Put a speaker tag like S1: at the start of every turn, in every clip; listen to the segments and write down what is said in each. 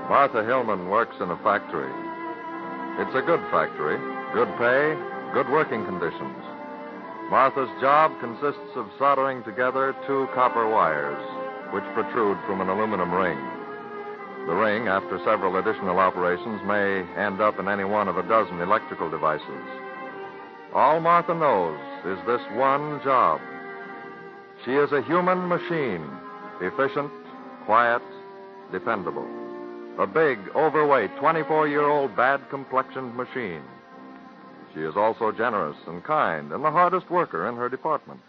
S1: Martha Hillman works in a factory. It's a good factory, good pay, good working conditions. Martha's job consists of soldering together two copper wires, which protrude from an aluminum ring. The ring, after several additional operations, may end up in any one of a dozen electrical devices. All Martha knows is this one job. She is a human machine, efficient, quiet, dependable. A big, overweight, 24-year-old, bad-complexioned machine. She is also generous and kind and the hardest worker in her department.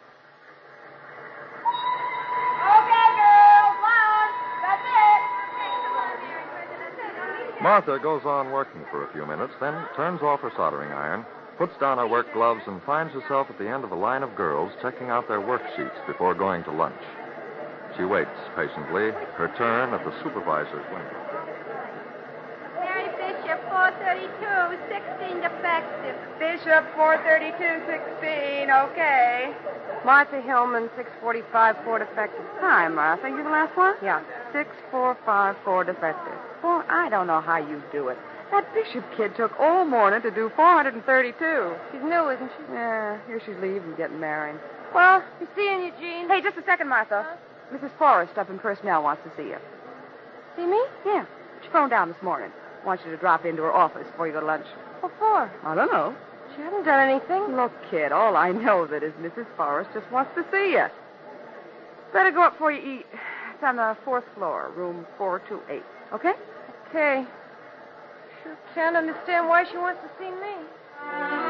S2: Okay, girls, loud. That's it.
S1: Martha goes on working for a few minutes, then turns off her soldering iron, puts down her work gloves, and finds herself at the end of a line of girls checking out their worksheets before going to lunch. She waits patiently, her turn at the supervisor's window.
S3: Mary Bishop, 432, 16 defective.
S2: Bishop, 432-16. Okay.
S4: Martha Hillman, 645, 4 defective. Hi, Martha. You the last one?
S2: Yeah.
S4: 6454 defective. Well, I don't know how you do it. That Bishop kid took all morning to do 432.
S3: She's new, isn't she?
S4: Yeah, here she's leaving, getting married.
S3: Well, you seeing Eugene?
S4: Hey, just a second, Martha.
S3: Huh?
S4: Mrs. Forrest up in personnel wants to see you.
S3: See me?
S4: Yeah. She phoned down this morning. Wants you to drop into her office before you go to lunch.
S3: What for?
S4: I don't know.
S3: She hasn't done anything.
S4: Look, kid, all I know that is Mrs. Forrest just wants to see you. Better go up before you eat. It's on the 4th floor, room 428. Okay?
S3: Okay. Sure can't understand why she wants to see me.